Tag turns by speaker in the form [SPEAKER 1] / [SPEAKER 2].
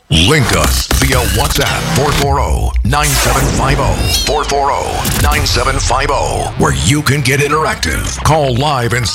[SPEAKER 1] Link us via WhatsApp 440-9750. 440-9750, where you can get interactive. Call live and